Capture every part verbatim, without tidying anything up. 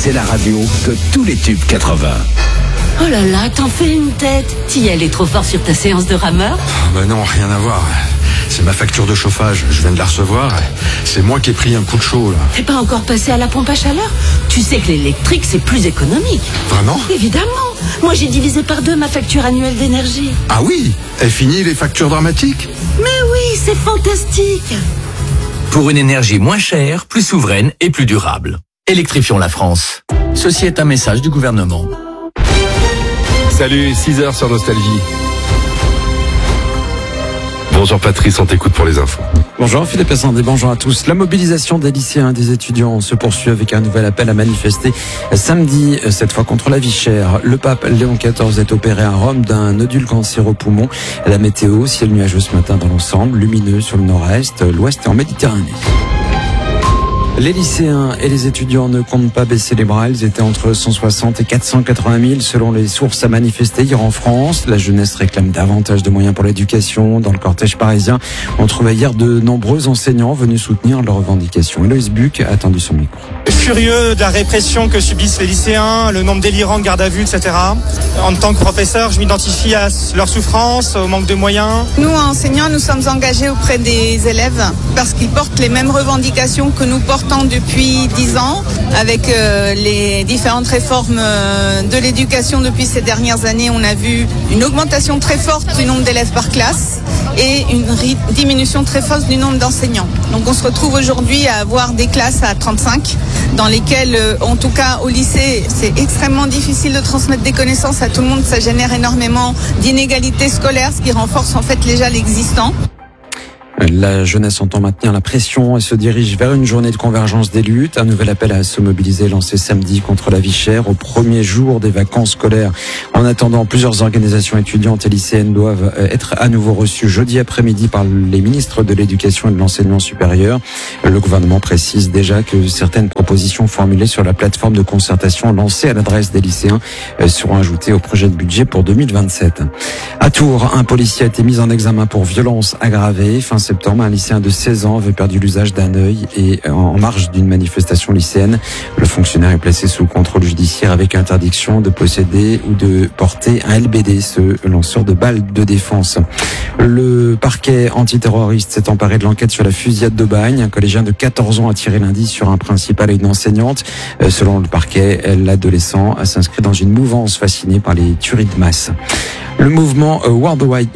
c'est la radio de tous les tubes quatre-vingts. Oh là là, t'en fais une tête. T'y es allé trop fort sur ta séance de rameur? Bah non, rien à voir. C'est ma facture de chauffage, je viens de la recevoir. C'est moi qui ai pris un coup de chaud, là. T'es pas encore passé à la pompe à chaleur? Tu sais que l'électrique, c'est plus économique. Vraiment? Évidemment. Moi, j'ai divisé par deux ma facture annuelle d'énergie. Ah oui? Est fini les factures dramatiques? Mais oui, c'est fantastique. Pour une énergie moins chère, plus souveraine et plus durable. Électrifions la France. Ceci est un message du gouvernement. Salut, six heures sur Nostalgie. Bonjour Patrice, on t'écoute pour les infos. Bonjour Philippe Sandé, bonjour à tous. La mobilisation des lycéens et des étudiants se poursuit avec un nouvel appel à manifester samedi, cette fois contre la vie chère. Le pape Léon quatorze est opéré à Rome d'un nodule cancéreux au poumon. La météo, ciel nuageux ce matin dans l'ensemble, lumineux sur le nord-est, l'ouest et en Méditerranée. Les lycéens et les étudiants ne comptent pas baisser les bras. Ils étaient entre cent soixante et quatre cent quatre-vingt mille selon les sources à manifester hier en France. La jeunesse réclame davantage de moyens pour l'éducation. Dans le cortège parisien, on trouvait hier de nombreux enseignants venus soutenir leurs revendications. Héloïse Buc a attendu son micro. Furieux de la répression que subissent les lycéens, le nombre délirants de garde à vue, et cetera. En tant que professeur, je m'identifie à leur souffrance, au manque de moyens. Nous, enseignants, nous sommes engagés auprès des élèves parce qu'ils portent les mêmes revendications que nous portons depuis dix ans, avec euh, les différentes réformes euh, de l'éducation depuis ces dernières années. On a vu une augmentation très forte du nombre d'élèves par classe et une ri- diminution très forte du nombre d'enseignants. Donc on se retrouve aujourd'hui à avoir des classes à trente-cinq, dans lesquelles, euh, en tout cas au lycée, c'est extrêmement difficile de transmettre des connaissances à tout le monde. Ça génère énormément d'inégalités scolaires, ce qui renforce en fait déjà l'existant. La jeunesse entend maintenir la pression et se dirige vers une journée de convergence des luttes. Un nouvel appel à se mobiliser lancé samedi contre la vie chère au premier jour des vacances scolaires. En attendant, plusieurs organisations étudiantes et lycéennes doivent être à nouveau reçues jeudi après-midi par les ministres de l'Éducation et de l'Enseignement supérieur. Le gouvernement précise déjà que certaines propositions formulées sur la plateforme de concertation lancée à l'adresse des lycéens seront ajoutées au projet de budget pour deux mille vingt-sept. À Tours, un policier a été mis en examen pour violence aggravée. Fin septembre, un lycéen de seize ans avait perdu l'usage d'un œil et en marge d'une manifestation lycéenne. Le fonctionnaire est placé sous contrôle judiciaire avec interdiction de posséder ou de porter un L B D, ce lanceur de balles de défense. Le parquet antiterroriste s'est emparé de l'enquête sur la fusillade d'Aubagne. Un collégien de quatorze ans a tiré lundi sur un principal et une enseignante. Selon le parquet, l'adolescent s'inscrit dans une mouvance fascinée par les tueries de masse. Le mouvement World, Wide,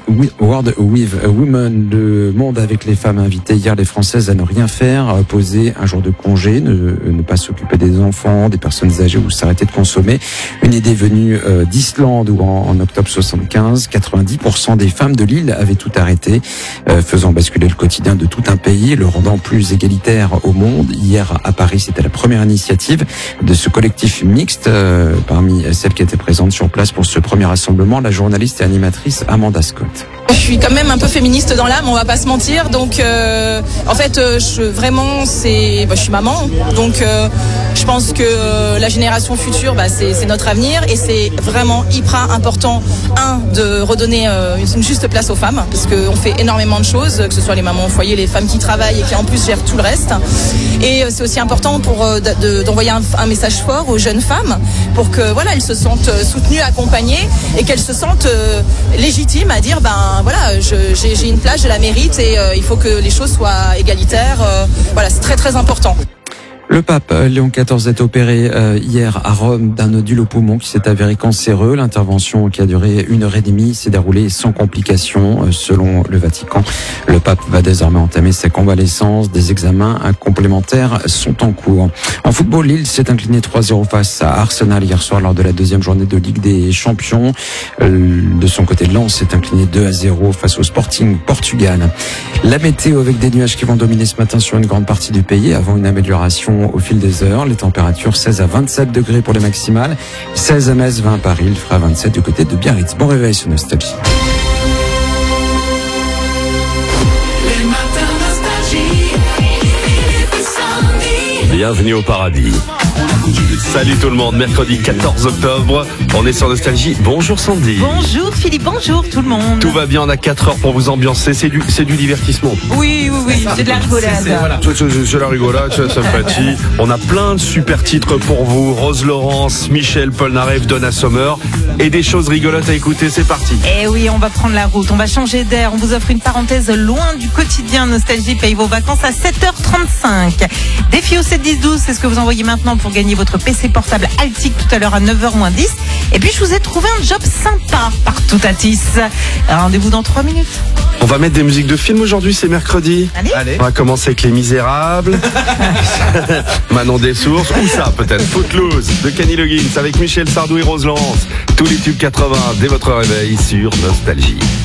World with Women, le monde avec les femmes invitées hier les Françaises à ne rien faire, poser un jour de congé, ne, ne pas s'occuper des enfants, des personnes âgées ou s'arrêter de consommer. Une idée venue d'Islande où en, en octobre soixante-quinze, quatre-vingt-dix pour cent des femmes de l'île avaient tout arrêté, euh, faisant basculer le quotidien de tout un pays, le rendant plus égalitaire au monde. Hier à Paris, c'était la première initiative de ce collectif mixte. Euh, parmi celles qui étaient présentes sur place pour ce premier rassemblement, la journaliste et animatrice Amanda Scott. Je suis quand même un peu féministe dans l'âme, on va pas se mentir. Donc, euh, en fait, euh, je, vraiment, c'est, bah, je suis maman, donc euh, je pense que euh, la génération future, bah, c'est, c'est notre avenir, et c'est vraiment hyper important, un, de redonner euh, une juste place aux femmes, parce qu'on fait énormément de choses, que ce soit les mamans au foyer, les femmes qui travaillent et qui en plus gèrent tout le reste. Et euh, c'est aussi important pour euh, de, d'envoyer un, un message fort aux jeunes femmes, pour que voilà, elles se sentent soutenues, accompagnées, et qu'elles se sentent euh, légitimes à dire, ben voilà, je, j'ai, j'ai une place, je la mérite, et euh, il faut que les choses soient égalitaires. Euh, voilà, c'est très très important. Le pape Léon quatorze est opéré euh, hier à Rome d'un nodule au poumon qui s'est avéré cancéreux. L'intervention qui a duré une heure et demie s'est déroulée sans complications. Euh, selon le Vatican, le pape va désormais entamer sa convalescence. Des examens complémentaires sont en cours. En football, Lille s'est incliné trois zéro face à Arsenal hier soir lors de la deuxième journée de Ligue des Champions. Euh, de son côté, Lens s'est incliné deux à zéro face au Sporting Portugal. La météo avec des nuages qui vont dominer ce matin sur une grande partie du pays avant une amélioration au fil des heures. Les températures seize à vingt-sept degrés pour les maximales, seize à Metz, vingt à Paris, il fera vingt-sept du côté de Biarritz. Bon réveil sur Nostalgie. Les matins Nostalgie. Bienvenue au paradis. Salut tout le monde, mercredi quatorze octobre, on est sur Nostalgie. Bonjour Sandy. Bonjour Philippe, bonjour tout le monde. Tout va bien, on a quatre heures pour vous ambiancer, c'est du, c'est du divertissement. Oui, oui, oui, c'est de la rigolade. C'est, voilà. c'est, c'est, c'est la rigolade, c'est la sympathie. On a plein de super titres pour vous. Rose Laurence, Michel Polnareff, Donna Summer et des choses rigolotes à écouter, c'est parti. Eh oui, on va prendre la route, on va changer d'air, on vous offre une parenthèse loin du quotidien. Nostalgie paye vos vacances à sept heures trente-cinq. Défi au sept dix douze, c'est ce que vous envoyez maintenant pour gagner votre P C portable Altic tout à l'heure à neuf heures moins dix. Et puis je vous ai trouvé un job sympa partout à Tis. Rendez-vous dans trois minutes. On va mettre des musiques de films aujourd'hui, c'est mercredi. Allez. Allez. On va commencer avec Les Misérables, Manon des Sources, ou ça peut-être, Footloose de Kenny Loggins avec Michel Sardou et Rose Laurence. Tous les tubes quatre-vingts dès votre réveil sur Nostalgie.